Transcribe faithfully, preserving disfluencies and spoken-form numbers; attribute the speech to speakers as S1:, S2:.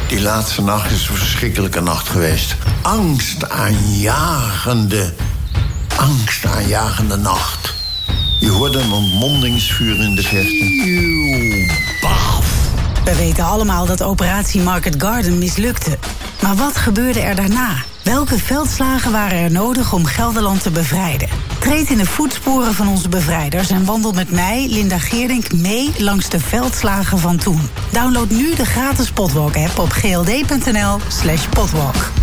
S1: Die laatste nacht is een verschrikkelijke nacht geweest. Angstaanjagende, angstaanjagende nacht. Je hoorde een ontmondingsvuur in de verte. Baf.
S2: We weten allemaal dat operatie Market Garden mislukte. Maar wat gebeurde er daarna? Welke veldslagen waren er nodig om Gelderland te bevrijden? Treed in de voetsporen van onze bevrijders en wandel met mij, Linda Geerdink, mee langs de veldslagen van toen. Download nu de gratis Potwalk-app op gld.nl slash potwalk.